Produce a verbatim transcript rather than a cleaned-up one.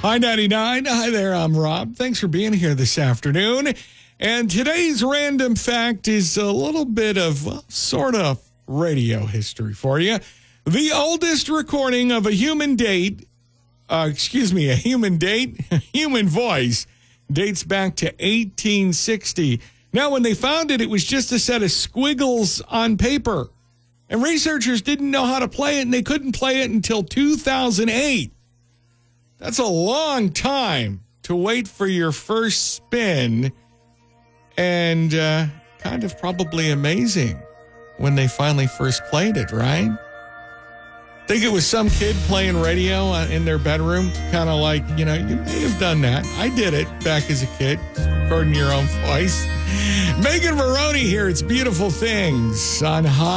Hi, ninety-nine. Hi there, I'm Rob. Thanks for being here this afternoon. And today's random fact is a little bit of well, sort of radio history for you. The oldest recording of a human date, uh, excuse me, a human date, human voice, dates back to eighteen sixty. Now, when they found it, it was just a set of squiggles on paper. And researchers didn't know how to play it, and they couldn't play it until two thousand eight. That's a long time to wait for your first spin, and uh, kind of probably amazing when they finally first played it, right? Think it was some kid playing radio in their bedroom, kind of like, you know, you may have done that. I did it back as a kid, recording your own voice. Megan Maroney here. It's Beautiful Things on High.